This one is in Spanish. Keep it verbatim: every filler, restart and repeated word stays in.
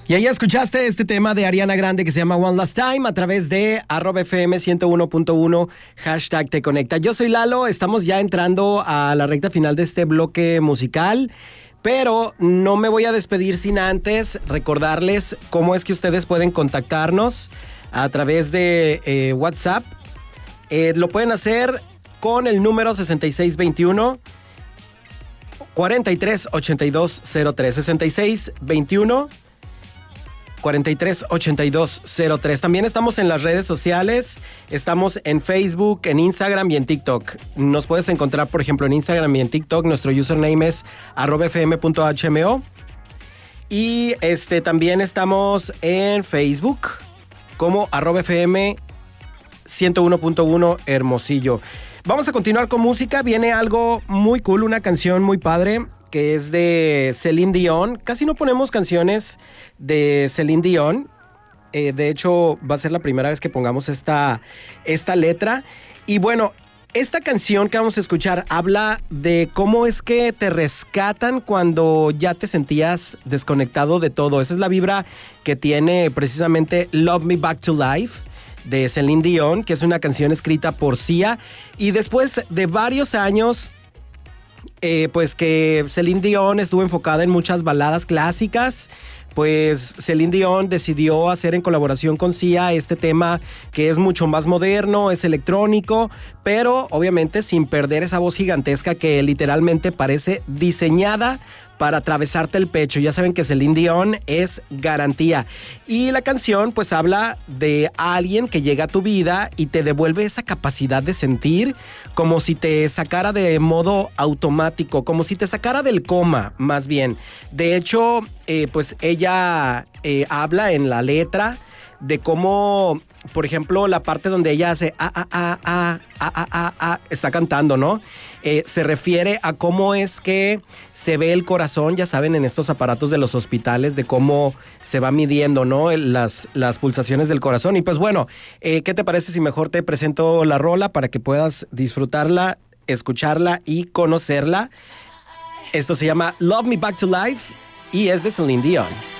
Y ahí escuchaste este tema de Ariana Grande que se llama One Last Time a través de arroba F M ciento uno punto uno, hashtag Te Conecta. Yo soy Lalo, estamos ya entrando a la recta final de este bloque musical, pero no me voy a despedir sin antes recordarles cómo es que ustedes pueden contactarnos a través de eh, WhatsApp. Eh, lo pueden hacer con el número sesenta y seis veintiuno, cuarenta y tres ochenta y dos cero tres, sesenta y seis veintiuno, cuarenta y tres ochenta y dos cero tres. También estamos en las redes sociales, estamos en Facebook, en Instagram y en TikTok. Nos puedes encontrar, por ejemplo, en Instagram y en TikTok. Nuestro username es arroba fm punto h m o. Y este, también estamos en Facebook como arroba fm ciento uno punto uno Hermosillo. Vamos a continuar con música. Viene algo muy cool, una canción muy padre que es de Celine Dion. Casi no ponemos canciones de Celine Dion. Eh, de hecho, va a ser la primera vez que pongamos esta, esta letra. Y bueno, esta canción que vamos a escuchar habla de cómo es que te rescatan cuando ya te sentías desconectado de todo. Esa es la vibra que tiene precisamente Love Me Back to Life de Celine Dion, que es una canción escrita por Sia. Y después de varios años, eh, pues que Celine Dion estuvo enfocada en muchas baladas clásicas, pues Celine Dion decidió hacer en colaboración con Sia este tema que es mucho más moderno, es electrónico, pero obviamente sin perder esa voz gigantesca que literalmente parece diseñada para atravesarte el pecho. Ya saben que Celine Dion es garantía. Y la canción pues habla de alguien que llega a tu vida y te devuelve esa capacidad de sentir, como si te sacara de modo automático, como si te sacara del coma, más bien. De hecho, eh, pues ella eh, habla en la letra de cómo, por ejemplo, la parte donde ella hace ah, ah, ah, ah, ah, ah, ah, ah, está cantando, ¿no? Eh, se refiere a cómo es que se ve el corazón, ya saben, en estos aparatos de los hospitales, de cómo se va midiendo, ¿no? Las, las pulsaciones del corazón. Y pues bueno, eh, ¿qué te parece si mejor te presento la rola para que puedas disfrutarla, escucharla y conocerla? Esto se llama Love Me Back to Life y es de Celine Dion.